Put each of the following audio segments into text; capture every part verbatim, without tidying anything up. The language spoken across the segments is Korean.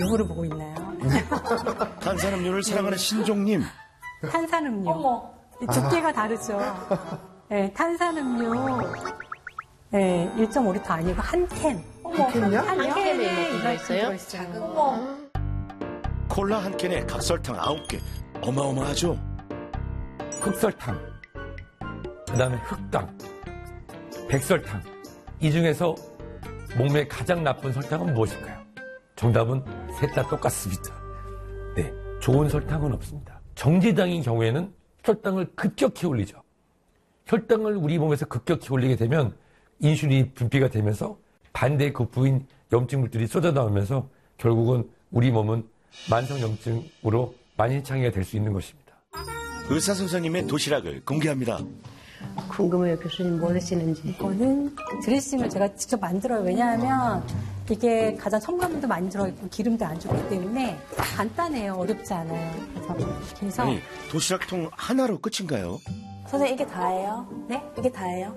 누구를 보고 있나요? 탄산음료를 사랑하는 신종님. 탄산음료. 어머. 두께가 아. 다르죠. 네, 탄산음료. 네, 일 점 오 리터 아니고 한 캔. 어머, 한 캔이요? 한, 한 캔에 이만큼 들어있어요? 들어있어요. 어머. 콜라 한 캔에 각설탕 아홉 개. 어마어마하죠? 흑설탕, 그 다음에 흑당, 백설탕. 이 중에서 몸에 가장 나쁜 설탕은 무엇일까요? 정답은 셋 다 똑같습니다. 네, 좋은 설탕은 없습니다. 정제당인 경우에는 혈당을 급격히 올리죠. 혈당을 우리 몸에서 급격히 올리게 되면 인슐린이 분비가 되면서 반대 그 부인 염증물들이 쏟아 나오면서 결국은 우리 몸은 만성염증으로 만신창이가 될 수 있는 것입니다. 의사 선생님의 도시락을 공개합니다. 궁금해요, 교수님 뭐 드시는지. 이거는 드레싱을 제가 직접 만들어요. 왜냐하면 이게 가장 첨가물도 많이 들어있고 기름도 안 좋기 때문에 간단해요. 어렵지 않아요. 그래서 이렇게 해서. 아니, 도시락통 하나로 끝인가요? 선생님, 이게 다예요? 네? 이게 다예요?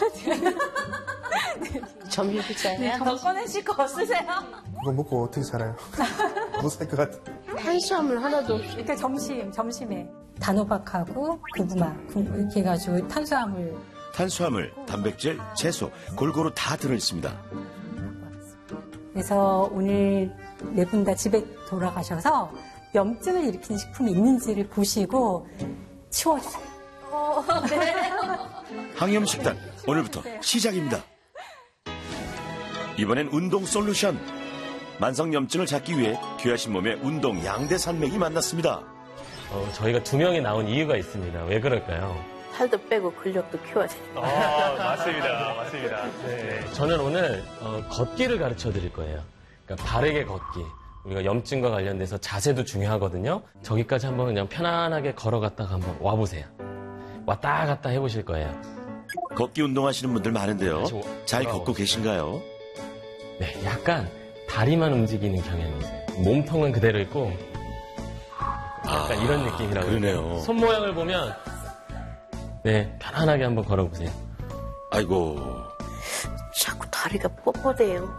점심 식사예요? 더 꺼내실 거 없으세요? 이거 먹고 어떻게 살아요? 못 살 것 같아. 탄수화물 하나도 없이. 그러니까 점심, 점심에 단호박하고 고구마 이렇게 해가지고 탄수화물. 탄수화물, 단백질, 채소 골고루 다 들어있습니다. 그래서 오늘 네 분 다 집에 돌아가셔서 염증을 일으키는 식품이 있는지를 보시고 치워주세요. 어, 네. 항염식단 오늘부터 시작입니다. 이번엔 운동 솔루션. 만성염증을 잡기 위해 귀하신 몸에 운동 양대 산맥이 만났습니다. 어, 저희가 두 명이 나온 이유가 있습니다. 왜 그럴까요? 살도 빼고 근력도 키워야 되니까. 어, 맞습니다. 맞습니다. 네. 저는 오늘 어, 걷기를 가르쳐 드릴 거예요. 그러니까 바르게 걷기. 우리가 염증과 관련돼서 자세도 중요하거든요. 저기까지 한번 그냥 편안하게 걸어갔다가 한번 와보세요. 왔다 갔다 해보실 거예요. 걷기 운동하시는 분들 많은데요. 잘 걷고 계신가요? 네, 약간 다리만 움직이는 경향이 있어요. 몸통은 그대로 있고 약간 아, 이런 느낌이라고. 그러네요. 손 모양을 보면 네, 편안하게 한번 걸어보세요. 아이고. 자꾸 다리가 뻣뻣해요.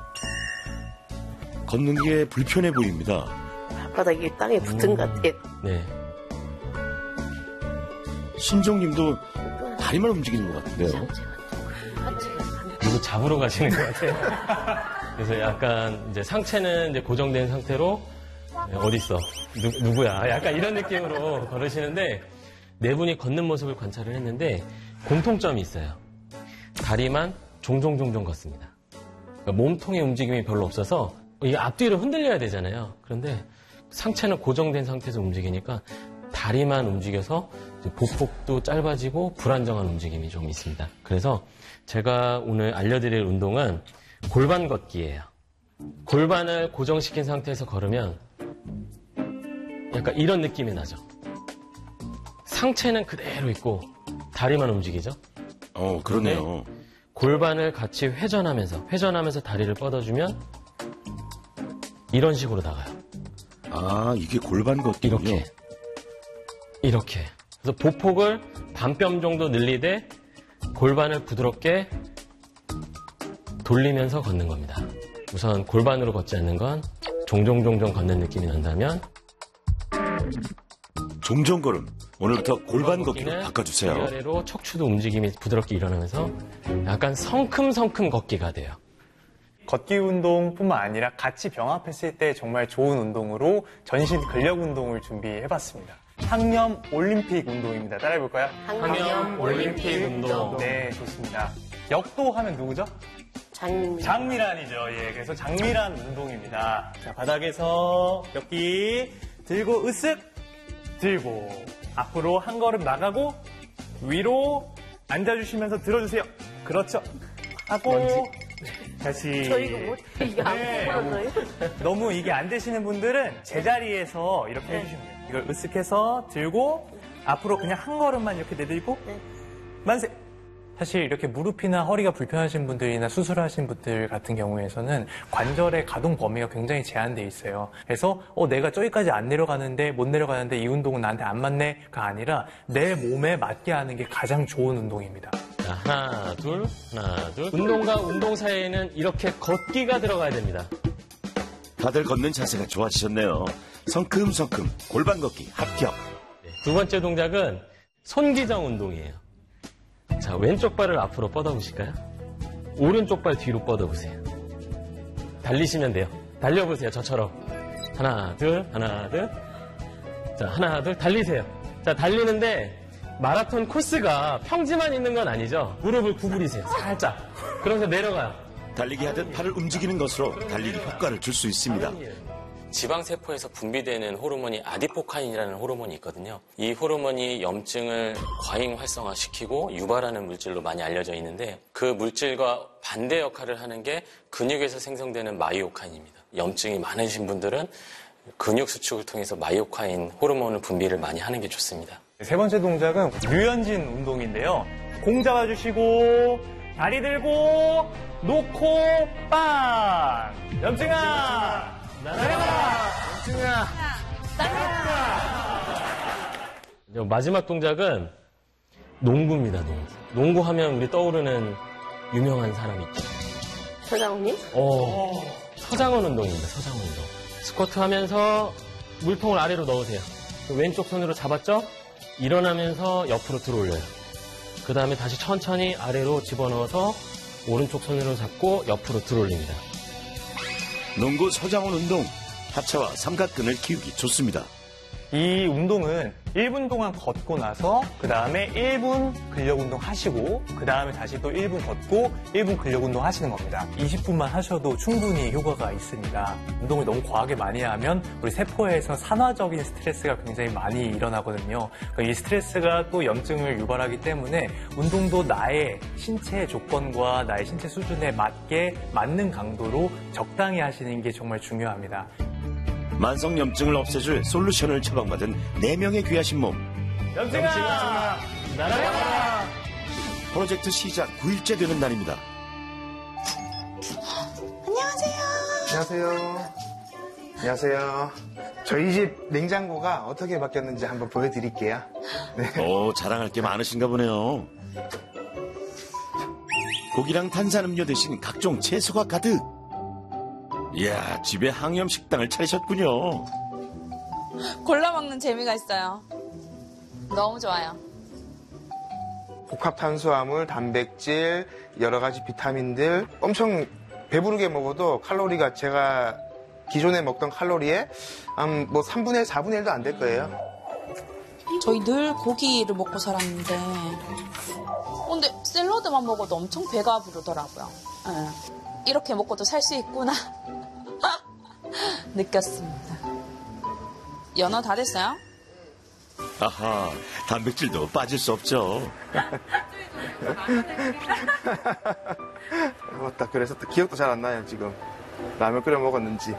걷는 게 불편해 보입니다. 발바닥이 땅에 붙은 음, 것 같아요. 네. 신종님도 다리만 움직이는 것 같은데요. 누구 잡으러 가시는 것 같아요. 그래서 약간 이제 상체는 이제 고정된 상태로 어딨어? 누, 누구야? 약간 이런 느낌으로 걸으시는데 네 분이 걷는 모습을 관찰을 했는데 공통점이 있어요. 다리만 종종 종종 걷습니다. 그러니까 몸통의 움직임이 별로 없어서 이게 앞뒤로 흔들려야 되잖아요. 그런데 상체는 고정된 상태에서 움직이니까 다리만 움직여서 보폭도 짧아지고 불안정한 움직임이 좀 있습니다. 그래서 제가 오늘 알려드릴 운동은 골반 걷기예요. 골반을 고정시킨 상태에서 걸으면 약간 이런 느낌이 나죠. 상체는 그대로 있고 다리만 움직이죠. 어, 그러네요. 골반을 같이 회전하면서 회전하면서 다리를 뻗어주면 이런 식으로 나가요. 아, 이게 골반 걷기군요. 이렇게. 이렇게. 그래서 보폭을 반뼘 정도 늘리되 골반을 부드럽게 돌리면서 걷는 겁니다. 우선 골반으로 걷지 않는 건 종종 종종 걷는 느낌이 난다면 종종 걸음. 오늘부터 골반 걷기로 걷기는 바꿔주세요. 위아래로 척추도 움직임이 부드럽게 일어나면서 약간 성큼성큼 걷기가 돼요. 걷기 운동뿐만 아니라 같이 병합했을 때 정말 좋은 운동으로 전신 근력 운동을 준비해봤습니다. 항염 올림픽 운동입니다. 따라해볼까요? 항염 올림픽 운동. 네, 좋습니다. 역도 하면 누구죠? 장미. 장미란이죠. 예, 그래서 장미란 운동입니다. 자, 바닥에서 벽기 들고 으쓱 들고 앞으로 한 걸음 나가고 위로 앉아주시면서 들어주세요. 그렇죠. 하고 다시. 저 이거 못, 이게 안 네. 풀어져요? 너무 이게 안 되시는 분들은 제자리에서 이렇게 네. 해주시면 돼요. 이걸 으쓱해서 들고 앞으로 그냥 한 걸음만 이렇게 내들고 네. 만세. 사실 이렇게 무릎이나 허리가 불편하신 분들이나 수술하신 분들 같은 경우에서는 관절의 가동 범위가 굉장히 제한되어 있어요. 그래서 어, 내가 저기까지 안 내려가는데 못 내려가는데 이 운동은 나한테 안 맞네가 아니라 내 몸에 맞게 하는 게 가장 좋은 운동입니다. 자, 하나, 둘, 하나, 둘. 운동과 운동 사이에는 이렇게 걷기가 들어가야 됩니다. 다들 걷는 자세가 좋아지셨네요. 성큼성큼 골반 걷기 합격. 두 번째 동작은 손기정 운동이에요. 자, 왼쪽 발을 앞으로 뻗어보실까요? 오른쪽 발 뒤로 뻗어보세요. 달리시면 돼요. 달려보세요, 저처럼. 하나, 둘, 하나, 둘. 자, 하나, 둘, 달리세요. 자, 달리는데 마라톤 코스가 평지만 있는 건 아니죠? 무릎을 구부리세요, 살짝. 그러면서 내려가요. 달리기 하듯 팔을 움직이는 것으로 달리기 효과를 줄 수 있습니다. 지방세포에서 분비되는 호르몬이 아디포카인이라는 호르몬이 있거든요. 이 호르몬이 염증을 과잉 활성화시키고 유발하는 물질로 많이 알려져 있는데 그 물질과 반대 역할을 하는 게 근육에서 생성되는 마이오카인입니다. 염증이 많으신 분들은 근육 수축을 통해서 마이오카인 호르몬을 분비를 많이 하는 게 좋습니다. 세 번째 동작은 류현진 운동인데요. 공 잡아주시고 다리 들고 놓고 빵! 염증아! 날아가! 염증아! 날아가! 마지막 동작은 농구입니다, 농구. 농구하면 우리 떠오르는 유명한 사람 있죠. 서장훈님? 어, 서장훈 운동입니다, 서장훈 운동. 스쿼트 하면서 물통을 아래로 넣으세요. 왼쪽 손으로 잡았죠? 일어나면서 옆으로 들어 올려요. 그 다음에 다시 천천히 아래로 집어넣어서 오른쪽 손으로 잡고 옆으로 들어 올립니다. 농구 서장훈 운동. 하체와 삼각근을 키우기 좋습니다. 이 운동은 일 분 동안 걷고 나서 그 다음에 일 분 근력 운동 하시고 그 다음에 다시 또 일 분 걷고 일 분 근력 운동 하시는 겁니다. 이십 분만 하셔도 충분히 효과가 있습니다. 운동을 너무 과하게 많이 하면 우리 세포에서 산화적인 스트레스가 굉장히 많이 일어나거든요. 그러니까 이 스트레스가 또 염증을 유발하기 때문에 운동도 나의 신체 조건과 나의 신체 수준에 맞게 맞는 강도로 적당히 하시는 게 정말 중요합니다. 만성염증을 없애줄 솔루션을 처방받은 네 명의 귀하신 몸. 염증아! 날아가! 프로젝트 시작 구 일째 되는 날입니다. 안녕하세요. 안녕하세요. 저희 집 냉장고가 어떻게 바뀌었는지 한번 보여드릴게요. 네. 오, 자랑할 게 많으신가 보네요. 고기랑 탄산음료 대신 각종 채소가 가득. 이야, 집에 항염 식당을 차리셨군요. 골라 먹는 재미가 있어요. 너무 좋아요. 복합 탄수화물, 단백질, 여러 가지 비타민들 엄청 배부르게 먹어도 칼로리가 제가 기존에 먹던 칼로리에 한 뭐 삼분의 일, 사분의 일도 안 될 거예요. 저희 늘 고기를 먹고 살았는데 근데 샐러드만 먹어도 엄청 배가 부르더라고요. 네. 이렇게 먹고도 살 수 있구나 느꼈습니다. 연어 다 됐어요? 아하, 단백질도 빠질 수 없죠. 맞다. 그래서 또 기억도 잘 안 나요, 지금. 라면 끓여 먹었는지.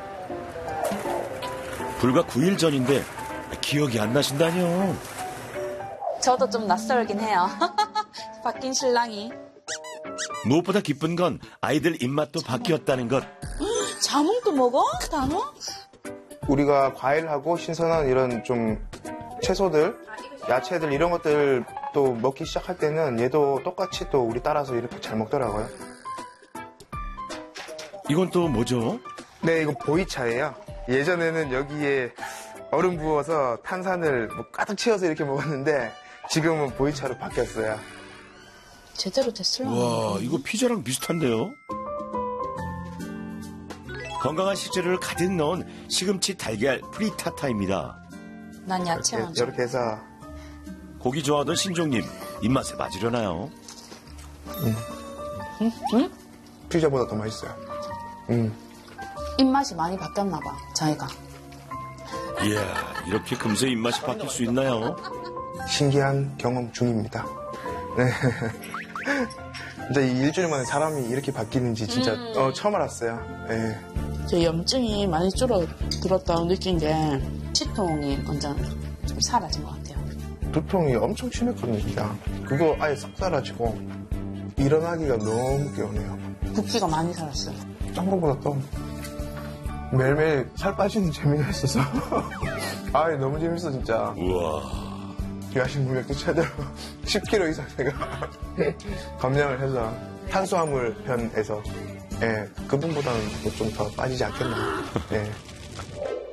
불과 구 일 전인데 기억이 안 나신다뇨. 저도 좀 낯설긴 해요. 바뀐 신랑이. 무엇보다 기쁜 건 아이들 입맛도 바뀌었다는 것. 자몽도 먹어? 단어? 우리가 과일하고 신선한 이런 좀 채소들, 야채들 이런 것들 또 먹기 시작할 때는 얘도 똑같이 또 우리 따라서 이렇게 잘 먹더라고요. 이건 또 뭐죠? 네, 이거 보이차예요. 예전에는 여기에 얼음 부어서 탄산을 뭐 가득 채워서 이렇게 먹었는데 지금은 보이차로 바뀌었어요. 제대로 됐어요. 와, 이거 피자랑 비슷한데요? 건강한 식재료를 가득 넣은 시금치 달걀 프리타타입니다. 난 야채 이렇게, 먼저. 이렇게 해서 고기 좋아하던 신종님, 입맛에 맞으려나요? 음. 응? 응? 피자보다 더 맛있어요. 음. 입맛이 많이 바뀌었나 봐, 저희가. 이야, 이렇게 금세 입맛이 바뀔 수 있나요? 신기한 경험 중입니다. 네. 진짜 이 일주일 만에 사람이 이렇게 바뀌는지 진짜 음. 어, 처음 알았어요. 네. 제 염증이 많이 줄어들었다고 느낀 게 치통이 완전 좀 사라진 것 같아요. 두통이 엄청 심했거든요, 진짜. 그거 아예 싹 사라지고 일어나기가 너무 개운해요. 붓기가 많이 살았어요. 딴 거보다 또 매일매일 살 빠지는 재미가 있어서 아 너무 재밌어 진짜. 우와. 귀하신 분명도 최대로 십 킬로그램 이상 제가 감량을 해서 탄수화물 편에서 예, 그분보다는 좀 더 빠지지 않겠나. 예.